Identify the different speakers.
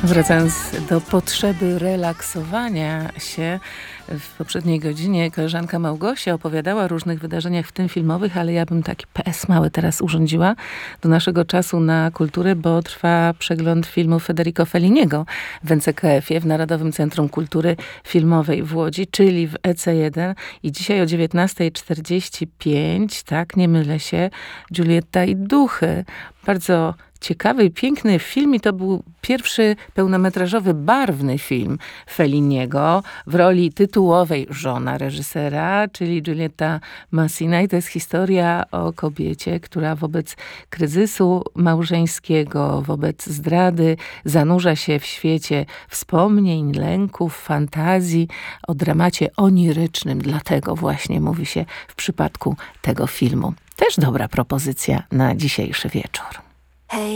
Speaker 1: Wracając do potrzeby relaksowania się, w poprzedniej godzinie koleżanka Małgosia opowiadała o różnych wydarzeniach, w tym filmowych, ale ja bym taki PS mały teraz urządziła do naszego czasu na kulturę, bo trwa przegląd filmu Federico Felliniego w NCKF-ie, w Narodowym Centrum Kultury Filmowej w Łodzi, czyli w EC1. I dzisiaj o 19:45, tak, nie mylę się, Giulietta i duchy. Bardzo ciekawy i piękny film i to był pierwszy pełnometrażowy, barwny film Felliniego w roli tytułowej żona reżysera, czyli Giulietta Masina. I to jest historia o kobiecie, która wobec kryzysu małżeńskiego, wobec zdrady zanurza się w świecie wspomnień, lęków, fantazji, o dramacie onirycznym. Dlatego właśnie mówi się w przypadku tego filmu. Też dobra propozycja na dzisiejszy wieczór.